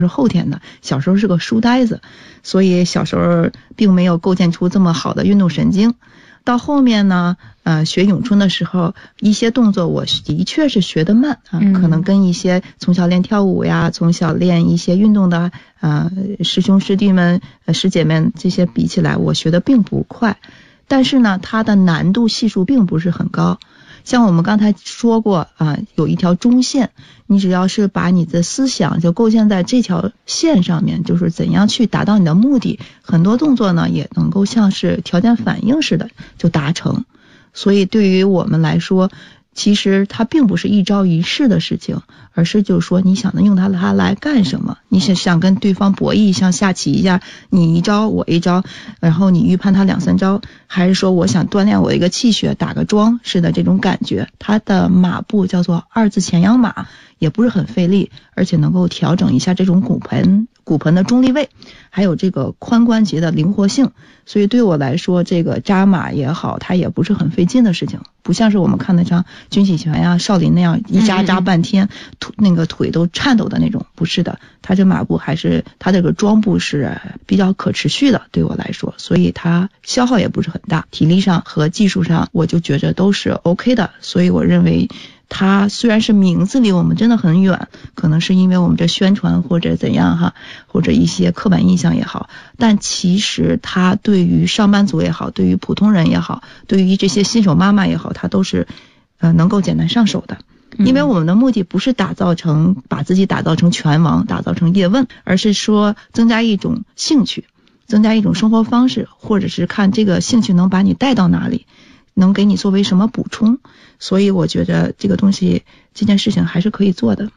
是后天的，小时候是个书呆子，所以小时候并没有构建出这么好的运动神经。到后面呢，学咏春的时候，一些动作我的确是学得慢啊，可能跟一些从小练跳舞呀，从小练一些运动的师兄师弟们、师姐们这些比起来，我学得并不快。但是呢，它的难度系数并不是很高。像我们刚才说过有一条中线，你只要是把你的思想就构建在这条线上面，就是怎样去达到你的目的，很多动作呢也能够像是条件反应似的就达成。所以对于我们来说，其实它并不是一朝一夕的事情，而是就是说你想用它来干什么。你想跟对方博弈，像下棋一样，你一招我一招，然后你预判他2、3招，还是说我想锻炼我一个气血，打个桩似的这种感觉。它的马步叫做2字前仰马，也不是很费力，而且能够调整一下这种骨盆的中立位，还有这个髋关节的灵活性。所以对我来说，这个扎马也好，它也不是很费劲的事情，不像是我们看的像军喜拳呀、少林那样一扎半天，那个腿都颤抖的那种，不是的。它这马步还是它这个桩步是比较可持续的，对我来说，所以它消耗也不是很大，体力上和技术上我就觉得都是 OK 的。所以我认为它虽然是名字离我们真的很远，可能是因为我们这宣传或者怎样或者一些刻板印象也好，但其实它对于上班族也好，对于普通人也好，对于这些新手妈妈也好，它都是能够简单上手的。因为我们的目的不是把自己打造成拳王，打造成叶问，而是说增加一种兴趣，增加一种生活方式，或者是看这个兴趣能把你带到哪里，能给你作为什么补充。所以我觉得这件事情还是可以做的。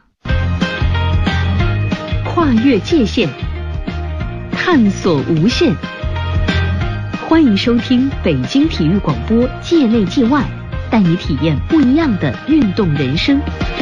跨越界限，探索无限。欢迎收听北京体育广播界内界外，带你体验不一样的运动人生。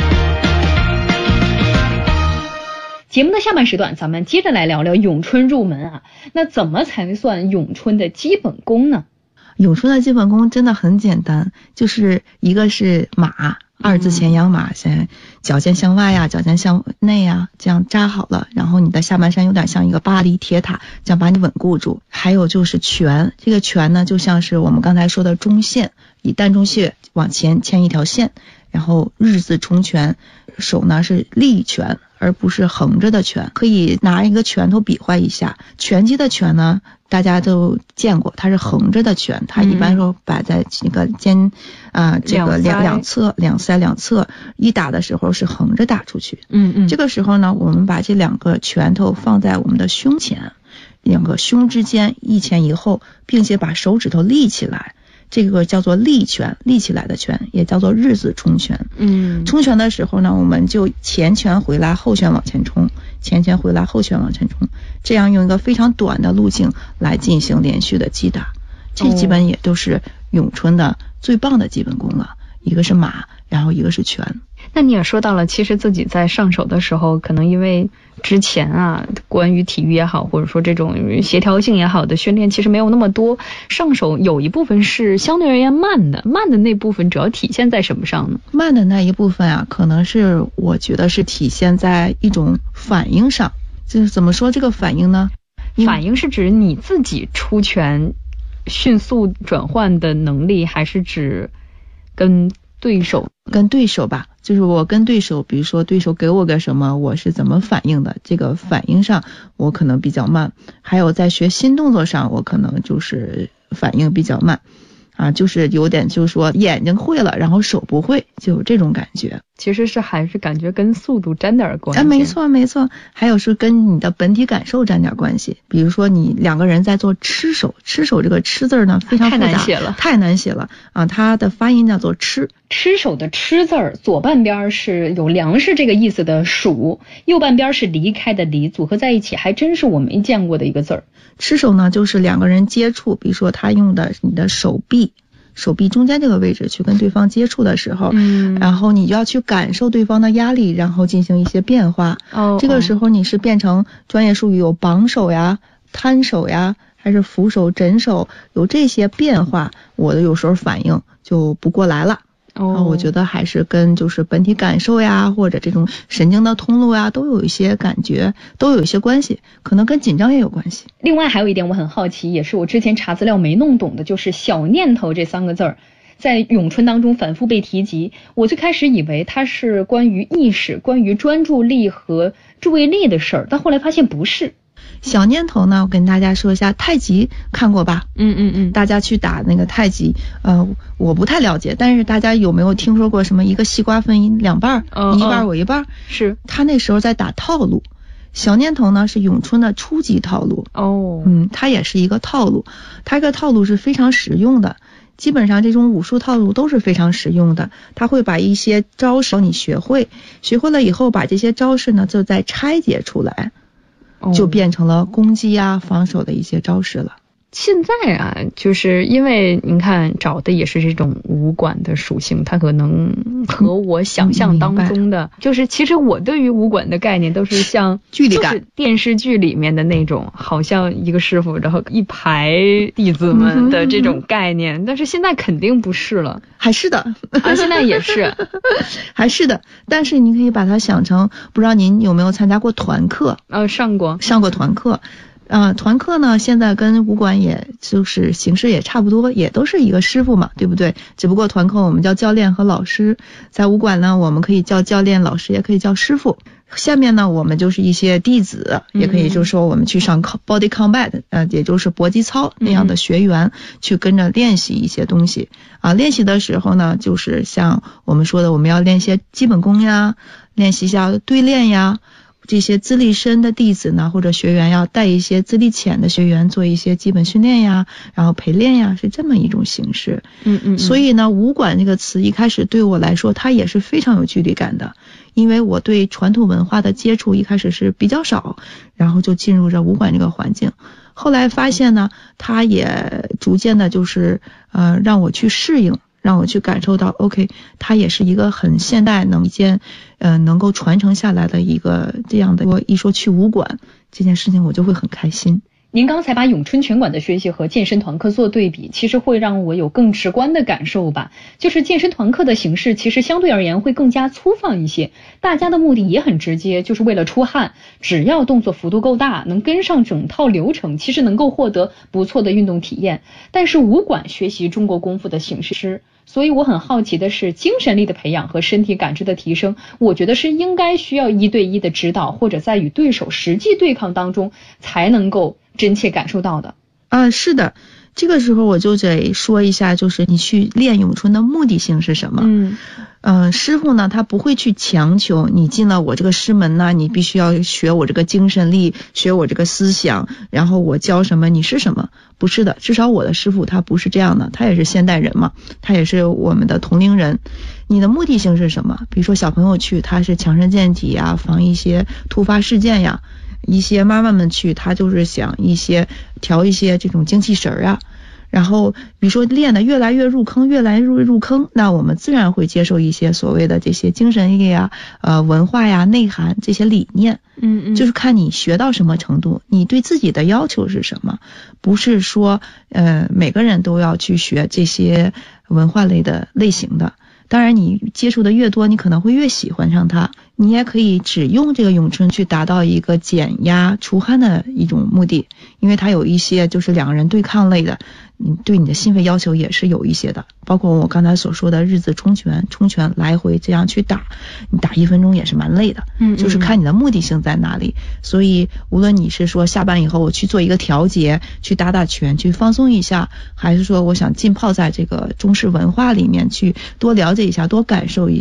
节目的下半时段，咱们接着来聊聊咏春入门那怎么才算咏春的基本功呢？ 咏春的基本功真的很简单，就是一个是马，2字前仰马，先脚尖向外呀，脚尖向内呀，这样扎好了，然后你的下半身有点像一个巴黎铁塔，这样把你稳固住。还有就是拳，这个拳呢就像是我们刚才说的中线，以膻中穴往前牵一条线，然后日字冲拳，手呢是立拳而不是横着的拳，可以拿一个拳头比划一下。拳击的拳呢大家都见过，它是横着的拳，它一般说摆在这个这个两腮两侧，一打的时候是横着打出去。这个时候呢，我们把这2个拳头放在我们的胸前，2个胸之间一前一后，并且把手指头立起来，这个叫做立拳，立起来的拳也叫做日字冲拳。冲拳的时候呢，我们就前拳回来，后拳往前冲，前拳回来，后拳往前冲，这样用一个非常短的路径来进行连续的击打。这基本也都是咏春的最棒的基本功了，一个是马，然后一个是拳。 那你也说到了，其实自己在上手的时候，可能因为之前关于体育也好，或者说这种协调性也好的训练其实没有那么多，上手有一部分是相对而言慢的那部分主要体现在什么上呢？ 慢的那一部分可能是我觉得是体现在一种反应上。就是怎么说这个反应呢？ 反应是指你自己出拳迅速转换的能力，还是指跟对手吧，就是我跟对手，比如说对手给我个什么，我是怎么反应的，这个反应上我可能比较慢。还有在学新动作上，我可能就是反应比较慢就是有点就是说眼睛会了，然后手不会，就有这种感觉。 其实还是感觉跟速度沾点关系。 没错，还有是跟你的本体感受沾点关系。比如说你2个人在做吃手这个吃字呢非常复杂，太难写了它的发音叫做吃。 吃手的吃字左半边是有粮食这个意思的黍，右半边是离开的离，组合在一起还真是我没见过的一个字儿。 吃手呢就是2个人接触，比如说他用的你的手臂中间这个位置去跟对方接触的时候，然后你就要去感受对方的压力，然后进行一些变化。这个时候你是变成专业术语有绑手呀、摊手呀，还是扶手、枕手，有这些变化，我的有时候反应就不过来了。 我觉得还是跟就是本体感受呀，或者这种神经的通路呀，都有一些感觉，都有一些关系，可能跟紧张也有关系。 另外还有一点我很好奇，也是我之前查资料没弄懂的，就是小念头这3个字儿在咏春当中反复被提及。我最开始以为它是关于意识、关于专注力和注意力的事儿，但后来发现不是。 小念头呢，我跟大家说一下，太极看过吧？大家去打那个太极，我不太了解，但是大家有没有听说过什么一个西瓜分2半，你一半我一半？ 是他那时候在打套路。小念头呢是咏春的初级套路。它也是一个套路，它这个套路是非常实用的。基本上这种武术套路都是非常实用的，他会把一些招式你学会了以后，把这些招式呢就再拆解出来，就变成了攻击啊、防守的一些招式了。 现在啊，就是因为您看找的也是这种武馆的属性，它可能和我想象当中的，就是其实我对于武馆的概念都是像距离感， 就是电视剧里面的那种，好像一个师傅然后一排弟子们的这种概念，但是现在肯定不是了。 还是的现在也是还是的，但是你可以把它想成，不知道您有没有参加过团课？上过团课。团课呢，现在跟武馆也就是形式也差不多，也都是一个师傅嘛，对不对？只不过团课我们叫教练和老师，在武馆呢，我们可以叫教练、老师，也可以叫师傅。下面呢，我们就是一些弟子，也可以就是说我们去上 body combat，也就是搏击操那样的学员，去跟着练习一些东西。练习的时候呢，就是像我们说的，我们要练一些基本功呀，练习一下对练呀。这些资历深的弟子呢，或者学员要带一些资历浅的学员做一些基本训练呀，然后陪练呀，是这么一种形式。所以呢，武馆这个词一开始对我来说，它也是非常有距离感的，因为我对传统文化的接触一开始是比较少，然后就进入着武馆这个环境。后来发现呢，它也逐渐的就是让我去适应，让我去感受到 OK， 它也是一个很现代能够传承下来的一个这样的。我一说去武馆这件事情，我就会很开心。 您刚才把咏春拳馆的学习和健身团课做对比，其实会让我有更直观的感受吧。就是健身团课的形式其实相对而言会更加粗放一些，大家的目的也很直接，就是为了出汗，只要动作幅度够大，能跟上整套流程，其实能够获得不错的运动体验。但是武馆学习中国功夫的形式，所以我很好奇的是，精神力的培养和身体感知的提升，我觉得是应该需要1对1的指导，或者在与对手实际对抗当中才能够真切感受到的。 是的，这个时候我就得说一下，就是你去练咏春的目的性是什么？师傅呢，他不会去强求你进了我这个师门呢，你必须要学我这个精神力，学我这个思想，然后我教什么你是什么。不是的，至少我的师傅他不是这样的，他也是现代人嘛，他也是我们的同龄人。你的目的性是什么？比如说小朋友去，他是强身健体呀，防一些突发事件呀；一些妈妈们去，他就是想调一些这种精气神啊。然后比如说练的越来越入坑，那我们自然会接受一些所谓的这些精神力啊、文化呀、内涵这些理念。就是看你学到什么程度，你对自己的要求是什么，不是说每个人都要去学这些文化类的类型的。当然你接触的越多，你可能会越喜欢上它。你也可以只用这个咏春去达到一个减压除汗的一种目的，因为它有一些就是两个人对抗类的，你对你的心肺要求也是有一些的，包括我刚才所说的日字冲拳来回这样去打，你打1分钟也是蛮累的。就是看你的目的性在哪里。所以无论你是说下班以后我去做一个调节，去打拳去放松一下，还是说我想浸泡在这个中式文化里面去多了解一下，多感受一下。